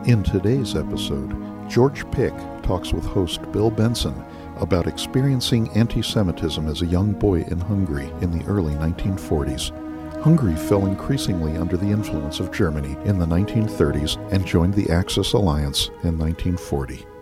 In today's episode, George Pick talks with host Bill Benson about experiencing anti-Semitism as a young boy in Hungary in the early 1940s. Hungary fell increasingly under the influence of Germany in the 1930s and joined the Axis alliance in 1940.